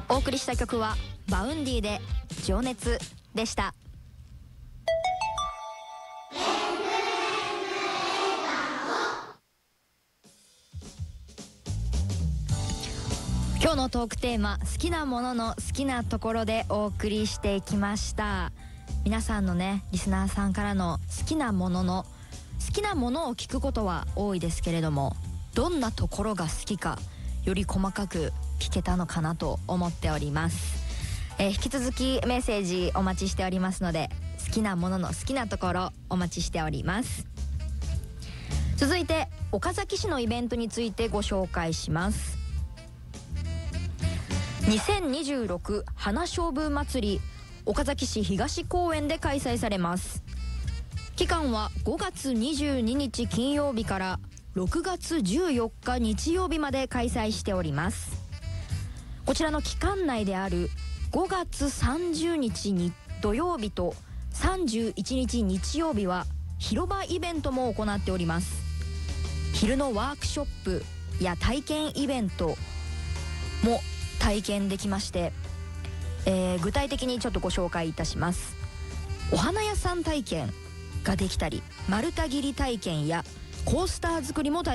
お送りした曲はバウンディで情熱でした。今日のトークテーマ、好きなものの好きなところでお送りしてきました。皆さんのね、リスナーさんからの好きなものを聞くことは多いですけれども、どんなところが好きかより細かく聞けたのかなと思っております。引き続きメッセージお待ちしておりますので、好きなものの好きなところお待ちしております。続いて岡崎市のイベントについてご紹介します。2026花菖蒲祭り、岡崎市東公園で開催されます。期間は5月22日金曜日から6月14日日曜日まで開催しております。こちらの期間内である5月30日に土曜日と31日日曜日は広場イベントも行っております。昼のワークショップや体験イベントも体験できまして、具体的にちょっとご紹介いたします。お花屋さん体験ができたり、丸太切り体験やコースター作りも体験